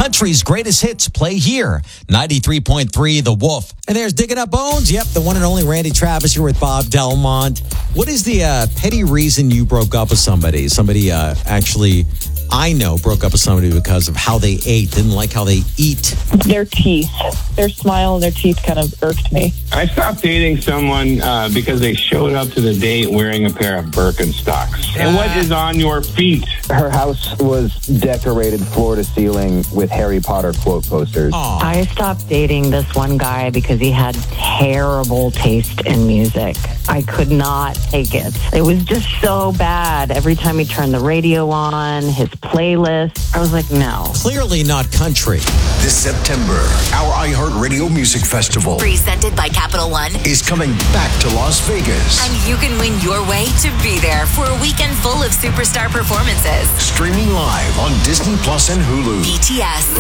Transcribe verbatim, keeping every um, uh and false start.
country's greatest hits play here. ninety-three point three The Wolf. And there's Digging Up Bones. Yep, the one and only Randy Travis here with Bob Delmont. What is the uh, petty reason you broke up with somebody? Somebody uh, actually, I know, broke up with somebody because of how they ate, didn't like how they eat. Their teeth. Their smile and their teeth kind of irked me. I stopped dating someone uh, because they showed up to the date wearing a pair of Birkenstocks. And what is on your feet? Her house was decorated floor to ceiling with Harry Potter quote posters. Aww. I stopped dating this one guy because he had terrible taste in music. I could not take it. It was just so bad. Every time he turned the radio on, his playlist, I was like, no. Clearly not country. This September, our iHeartRadio Music Festival, presented by Capital One, is coming back to Las Vegas. And you can win your way to be there for a weekend full of superstar performances. Streaming live on Disney Plus and Hulu. B T S.